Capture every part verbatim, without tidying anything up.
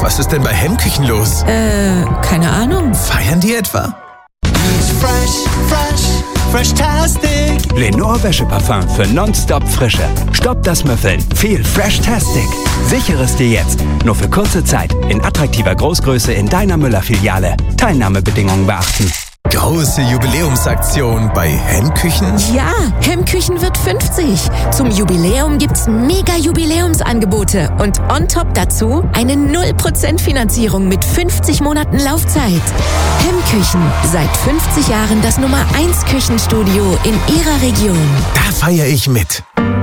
was ist denn bei Hemmküchen los? Äh, keine Ahnung. Feiern die etwa? Fresh, fresh, freshtastic. Lenore Wäscheparfum für nonstop Frische. Stopp das Müffeln. Viel Freshtastic. Sichere es dir jetzt. Nur für kurze Zeit. In attraktiver Großgröße in deiner Müller-Filiale. Teilnahmebedingungen beachten. Große Jubiläumsaktion bei Hemmküchen? Ja, Hemmküchen wird fünfzig. Zum Jubiläum gibt's mega Jubiläumsangebote und on top dazu eine null Prozent Finanzierung mit fünfzig Monaten Laufzeit. Hemmküchen, seit fünfzig Jahren das Nummer eins Küchenstudio in Ihrer Region. Da feiere ich mit.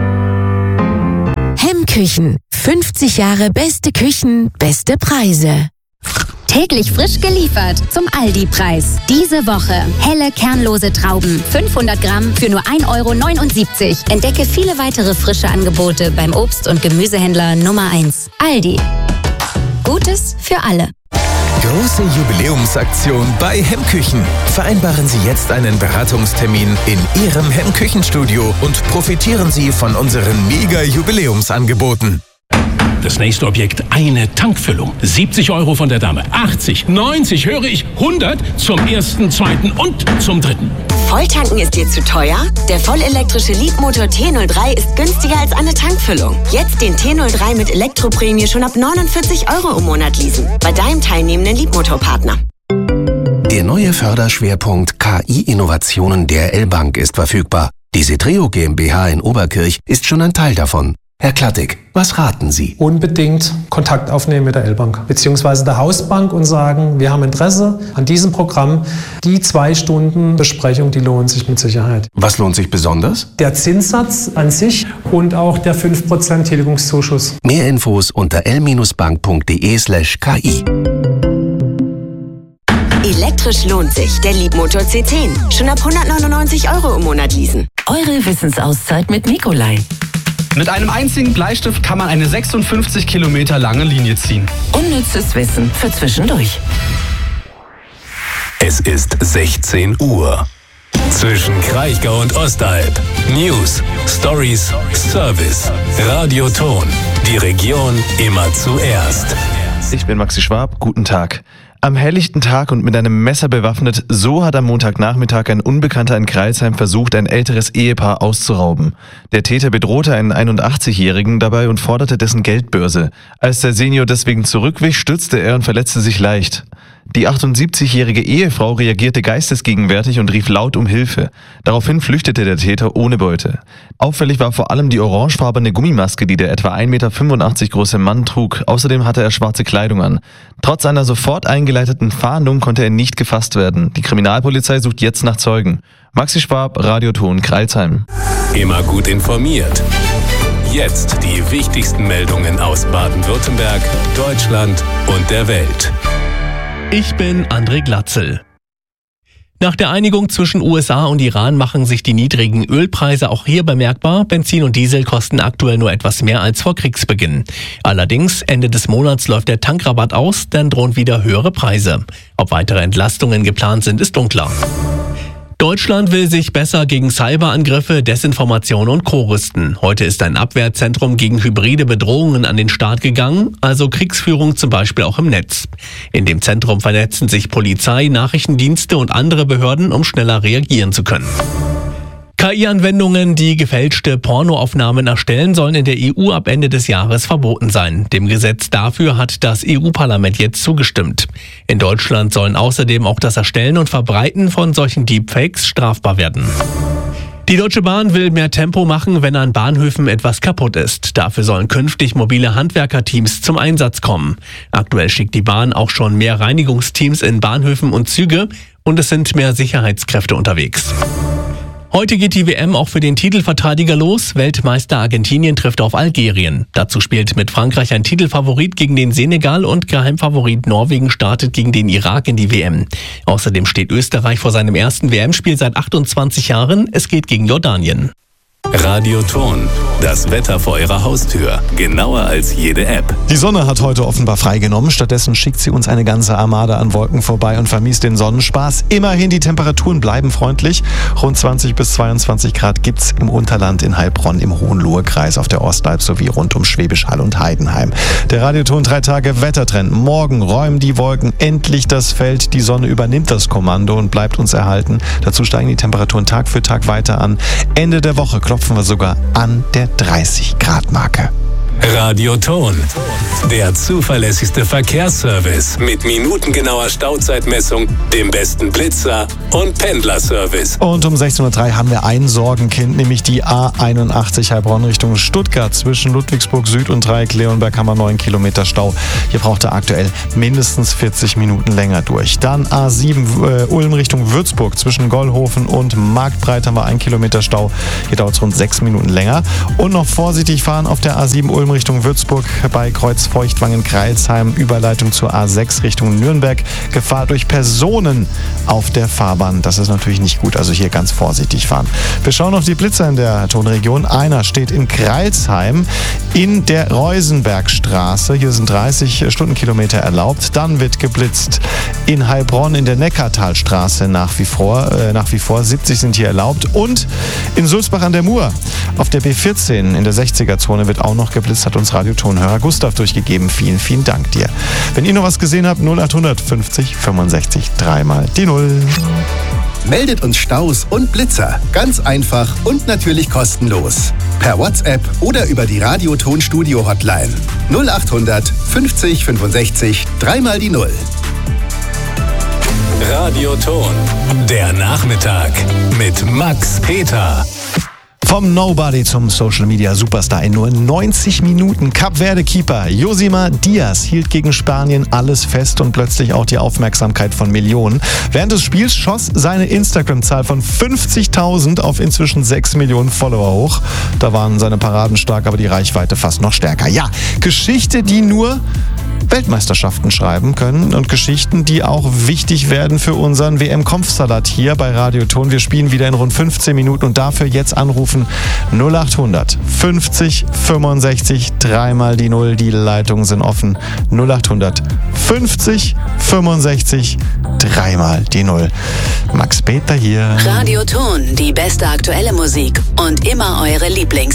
Hemmküchen, fünfzig Jahre beste Küchen, beste Preise. Täglich frisch geliefert zum Aldi-Preis. Diese Woche helle, kernlose Trauben. fünfhundert Gramm für nur ein Euro neunundsiebzig. Entdecke viele weitere frische Angebote beim Obst- und Gemüsehändler Nummer eins. Aldi. Gutes für alle. Große Jubiläumsaktion bei Hemmküchen. Vereinbaren Sie jetzt einen Beratungstermin in Ihrem Hemmküchenstudio und profitieren Sie von unseren Mega-Jubiläumsangeboten. Das nächste Objekt, eine Tankfüllung. siebzig Euro von der Dame, achtzig, neunzig, höre ich, hundert zum ersten, zweiten und zum dritten. Volltanken ist dir zu teuer? Der vollelektrische Leapmotor T null drei ist günstiger als eine Tankfüllung. Jetzt den T null drei mit Elektroprämie schon ab neunundvierzig Euro im Monat leasen. Bei deinem teilnehmenden Leapmotor-Partner. Der neue Förderschwerpunkt K I-Innovationen der L-Bank ist verfügbar. Die Setreo GmbH in Oberkirch ist schon ein Teil davon. Herr Klattig, was raten Sie? Unbedingt Kontakt aufnehmen mit der L-Bank bzw. der Hausbank und sagen, wir haben Interesse an diesem Programm. Die zwei Stunden Besprechung, die lohnen sich mit Sicherheit. Was lohnt sich besonders? Der Zinssatz an sich und auch der fünf Prozent Tilgungszuschuss. Mehr Infos unter l-bank.de slash ki. Elektrisch lohnt sich. Der Leapmotor C zehn. Schon ab hundertneunundneunzig Euro im Monat leasen. Eure Wissensauszeit mit Nikolai. Mit einem einzigen Bleistift kann man eine sechsundfünfzig Kilometer lange Linie ziehen. Unnützes Wissen für zwischendurch. Es ist sechzehn Uhr. Zwischen Kraichgau und Ostalb. News, Stories, Service. Radioton. Die Region immer zuerst. Ich bin Maxi Schwab. Guten Tag. Am helllichten Tag und mit einem Messer bewaffnet, so hat am Montagnachmittag ein Unbekannter in Crailsheim versucht, ein älteres Ehepaar auszurauben. Der Täter bedrohte einen einundachtzigjährigen dabei und forderte dessen Geldbörse. Als der Senior deswegen zurückwich, stürzte er und verletzte sich leicht. Die achtundsiebzigjährige Ehefrau reagierte geistesgegenwärtig und rief laut um Hilfe. Daraufhin flüchtete der Täter ohne Beute. Auffällig war vor allem die orangefarbene Gummimaske, die der etwa ein Meter fünfundachtzig große Mann trug. Außerdem hatte er schwarze Kleidung an. Trotz einer sofort eingeleiteten Fahndung konnte er nicht gefasst werden. Die Kriminalpolizei sucht jetzt nach Zeugen. Maxi Schwab, Radioton, Crailsheim. Immer gut informiert. Jetzt die wichtigsten Meldungen aus Baden-Württemberg, Deutschland und der Welt. Ich bin André Glatzel. Nach der Einigung zwischen U S A und Iran machen sich die niedrigen Ölpreise auch hier bemerkbar. Benzin und Diesel kosten aktuell nur etwas mehr als vor Kriegsbeginn. Allerdings, Ende des Monats läuft der Tankrabatt aus, dann drohen wieder höhere Preise. Ob weitere Entlastungen geplant sind, ist unklar. Deutschland will sich besser gegen Cyberangriffe, Desinformation und Co. rüsten. Heute ist ein Abwehrzentrum gegen hybride Bedrohungen an den Start gegangen, also Kriegsführung zum Beispiel auch im Netz. In dem Zentrum vernetzen sich Polizei, Nachrichtendienste und andere Behörden, um schneller reagieren zu können. K I-Anwendungen, die gefälschte Pornoaufnahmen erstellen, sollen in der E U ab Ende des Jahres verboten sein. Dem Gesetz dafür hat das E U-Parlament jetzt zugestimmt. In Deutschland sollen außerdem auch das Erstellen und Verbreiten von solchen Deepfakes strafbar werden. Die Deutsche Bahn will mehr Tempo machen, wenn an Bahnhöfen etwas kaputt ist. Dafür sollen künftig mobile Handwerkerteams zum Einsatz kommen. Aktuell schickt die Bahn auch schon mehr Reinigungsteams in Bahnhöfen und Züge und es sind mehr Sicherheitskräfte unterwegs. Heute geht die W M auch für den Titelverteidiger los. Weltmeister Argentinien trifft auf Algerien. Dazu spielt mit Frankreich ein Titelfavorit gegen den Senegal und Geheimfavorit Norwegen startet gegen den Irak in die W M. Außerdem steht Österreich vor seinem ersten W M-Spiel seit achtundzwanzig Jahren. Es geht gegen Jordanien. Radioton, das Wetter vor Ihrer Haustür. Genauer als jede App. Die Sonne hat heute offenbar freigenommen. Stattdessen schickt sie uns eine ganze Armada an Wolken vorbei und vermiest den Sonnenspaß. Immerhin, die Temperaturen bleiben freundlich. Rund zwanzig bis zweiundzwanzig Grad gibt's im Unterland in Heilbronn, im Hohenlohe-Kreis, auf der Ostalb sowie rund um Schwäbisch Hall und Heidenheim. Der Radioton drei Tage Wettertrend. Morgen räumen die Wolken endlich das Feld. Die Sonne übernimmt das Kommando und bleibt uns erhalten. Dazu steigen die Temperaturen Tag für Tag weiter an. Ende der Woche klopfen wir sogar an der dreißig Grad Marke. Radioton, der zuverlässigste Verkehrsservice mit minutengenauer Stauzeitmessung, dem besten Blitzer und Pendlerservice. Und um sechzehn Uhr drei haben wir ein Sorgenkind, nämlich die A einundachtzig Heilbronn Richtung Stuttgart. Zwischen Ludwigsburg Süd und Dreieck-Leonberg haben wir neun Kilometer Stau. Hier braucht er aktuell mindestens vierzig Minuten länger durch. Dann A sieben äh, Ulm Richtung Würzburg. Zwischen Gollhofen und Marktbreit haben wir ein Kilometer Stau. Hier dauert es rund sechs Minuten länger. Und noch vorsichtig fahren auf der A sieben Ulm Richtung Würzburg bei Kreuz Feuchtwangen-Kreilsheim, Überleitung zur A sechs Richtung Nürnberg. Gefahr durch Personen auf der Fahrbahn. Das ist natürlich nicht gut, also hier ganz vorsichtig fahren. Wir schauen auf die Blitzer in der Tonregion. Einer steht in Kreilsheim in der Reusenbergstraße. Hier sind dreißig Stundenkilometer erlaubt. Dann wird geblitzt in Heilbronn in der Neckartalstraße nach wie vor. Äh, nach wie vor siebzig sind hier erlaubt. Und in Sulzbach an der Mur auf der B vierzehn in der sechziger-Zone wird auch noch geblitzt, hat uns Radiotonhörer Gustav durchgegeben. Vielen, vielen Dank dir. Wenn ihr noch was gesehen habt, null acht fünfzig fünfundsechzig dreimal die Null. Meldet uns Staus und Blitzer. Ganz einfach und natürlich kostenlos. Per WhatsApp oder über die Radioton-Studio-Hotline. null acht fünfzig fünfundsechzig dreimal die Null. Radioton, der Nachmittag mit Max Peter. Vom Nobody zum Social Media Superstar in nur neunzig Minuten. Kap-Verde-Keeper Josima Diaz hielt gegen Spanien alles fest und plötzlich auch die Aufmerksamkeit von Millionen. Während des Spiels schoss seine Instagram-Zahl von fünfzigtausend auf inzwischen sechs Millionen Follower hoch. Da waren seine Paraden stark, aber die Reichweite fast noch stärker. Ja, Geschichte, die nur Weltmeisterschaften schreiben können und Geschichten, die auch wichtig werden für unseren W M-Kopfsalat hier bei Radioton. Wir spielen wieder in rund fünfzehn Minuten und dafür jetzt anrufen null acht fünfzig fünfundsechzig dreimal die Null. Die Leitungen sind offen. null acht fünfzig fünfundsechzig dreimal die Null. Max Peter hier. Radioton, die beste aktuelle Musik und immer eure Lieblings